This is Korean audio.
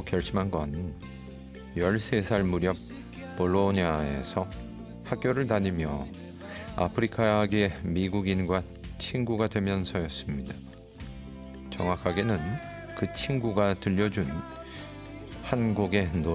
결심한 건 13살 무렵 볼로냐에서 학교를 다니며 아프리카계 미국인과 친구가 되면서였습니다. 정확하게는 그 친구가 들려준 한 곡의 노래